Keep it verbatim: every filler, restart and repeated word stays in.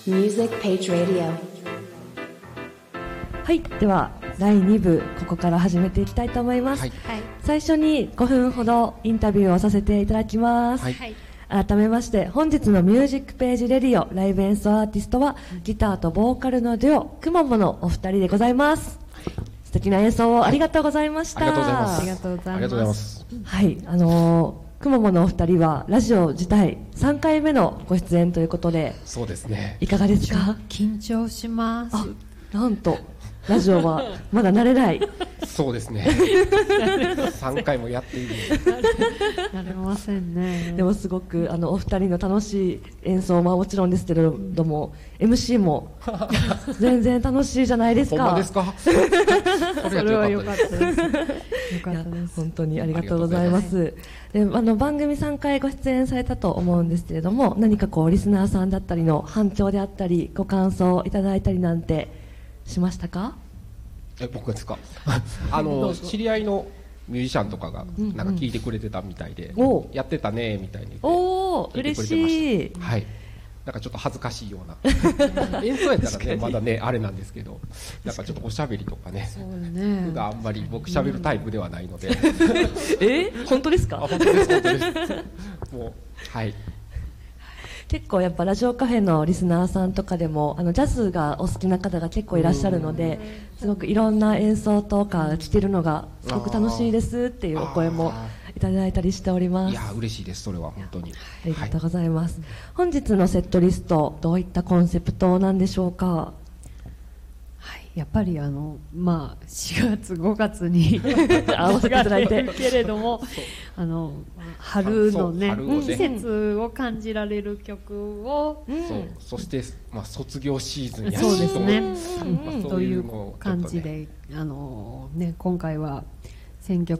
Music Page Radio。 はい、ではだいに部ここから始めていきたいと思います、はい、最初にごふんほどインタビューをさせていただきます、はい、改めまして本日のミュージックページレディオライブ演奏アーティストはギターとボーカルのデュオくまモのお二人でございます。素敵な演奏をありがとうございました、 はい、 ありがとうございます。ありがとうございます。 はい、あのー、くまモのお二人はラジオ自体さんかいめのご出演ということで、そうですね、いかがですか？ 緊張します。 あ、なんとラジオはまだ慣れないそうですねさんかいもやっている慣れませんね。 でもすごくあのお二人の楽しい演奏ももちろんですけれども エムシー も全然楽しいじゃないですか。 ほんまですか？ それは良かったです。良かったです。 本当にありがとうございます。で、あの番組さんかいご出演されたと思うんですけれども、何かこうリスナーさんだったりの反響であったりご感想いただいたりなんてしましたか？ え、僕ですか？あの知り合いのミュージシャンとかがなんか聞いてくれてたみたいで、うんうん、やってたねみたいにおお嬉しい。 はい、なんかちょっと恥ずかしいような演奏やったらねまだねあれなんですけど、なんかちょっとおしゃべりとかね、そうね、普段あんまり僕しゃべるタイプではないので、うん、 え本当ですか？ あ、本当です本当ですもうはい。 結構やっぱラジオカフェのリスナーさんとかでもあのジャズがお好きな方が結構いらっしゃるので、すごくいろんな演奏とか聞けるのがすごく楽しいですっていうお声もいただいたりしております。 いや嬉しいです、それは本当にありがとうございます、はい、本日のセットリストどういったコンセプトなんでしょうか？ やっぱりあの、まあ、しがつごがつに合わせていただいてけれどもあの春のね、ね季節を感じられる曲を、 うん、そうそして、まあ、卒業シーズンやしそうですね、 まあ、 という感じで、あの、ね、今回は選曲